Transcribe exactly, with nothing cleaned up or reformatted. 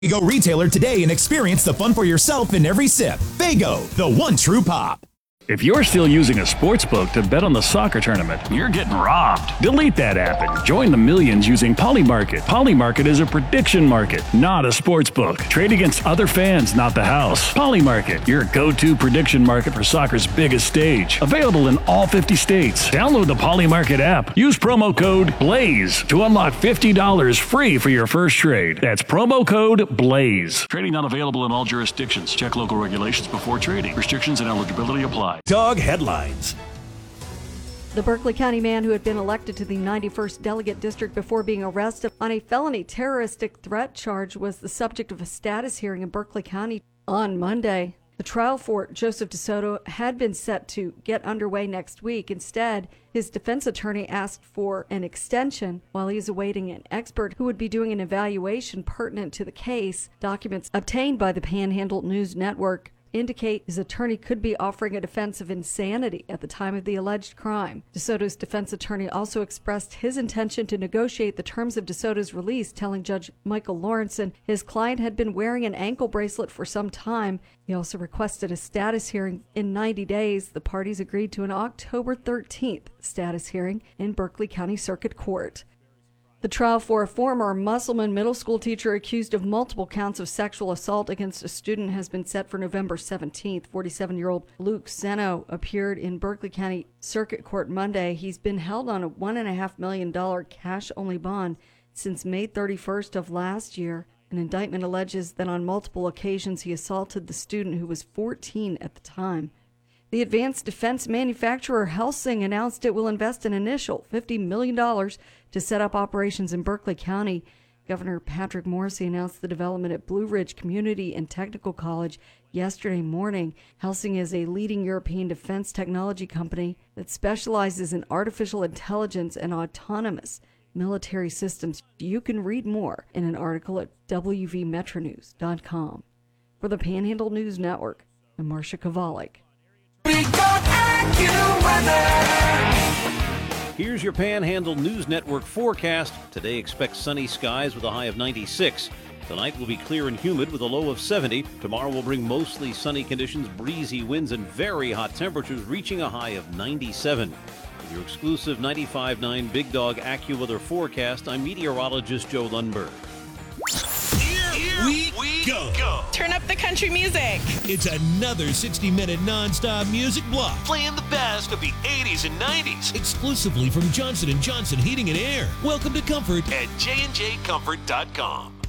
Go retailer today and experience the fun for yourself in every sip. Fago, the one true pop. If you're still using a sports book to bet on the soccer tournament, you're getting robbed. Delete that app and join the millions using Polymarket. Polymarket is a prediction market, not a sports book. Trade against other fans, not the house. Polymarket, your go-to prediction market for soccer's biggest stage. Available in all fifty states. Download the Polymarket app. Use promo code BLAZE to unlock fifty dollars free for your first trade. That's promo code BLAZE. Trading not available in all jurisdictions. Check local regulations before trading. Restrictions and eligibility apply. Dog headlines. The Berkeley County man who had been elected to the ninety-first Delegate District before being arrested on a felony terroristic threat charge was the subject of a status hearing in Berkeley County on Monday. The trial for Joseph DeSoto had been set to get underway next week. Instead, his defense attorney asked for an extension while he is awaiting an expert who would be doing an evaluation pertinent to the case. Documents obtained by the Panhandle News Network indicate his attorney could be offering a defense of insanity at the time of the alleged crime. DeSoto's defense attorney also expressed his intention to negotiate the terms of DeSoto's release, telling Judge Michael Lawrenson his client had been wearing an ankle bracelet for some time. He also requested a status hearing in ninety days. The parties agreed to an October thirteenth status hearing in Berkeley County Circuit Court. The trial for a former Musselman middle school teacher accused of multiple counts of sexual assault against a student has been set for November seventeenth. forty-seven-year-old Luke Zeno appeared in Berkeley County Circuit Court Monday. He's been held on a one point five million dollars cash-only bond since May thirty-first of last year. An indictment alleges that on multiple occasions he assaulted the student, who was fourteen at the time. The advanced defense manufacturer Helsing announced it will invest an initial fifty million dollars to set up operations in Berkeley County. Governor Patrick Morrisey announced the development at Blue Ridge Community and Technical College yesterday morning. Helsing is a leading European defense technology company that specializes in artificial intelligence and autonomous military systems. You can read more in an article at w v metro news dot com. For the Panhandle News Network, I'm Marcia Kovalik. Here's your Panhandle News Network forecast. Today expect sunny skies with a high of ninety-six. Tonight will be clear and humid with a low of seventy. Tomorrow will bring mostly sunny conditions, breezy winds, and very hot temperatures reaching a high of ninety-seven. With your exclusive ninety-five point nine Big Dog AccuWeather forecast, I'm meteorologist Joe Lundberg. Here we, we go. go. Turn up the country music. It's another sixty-minute nonstop music block. Playing the best of the eighties and nineties. Exclusively from Johnson and Johnson Heating and Air. Welcome to Comfort at j and j comfort dot com.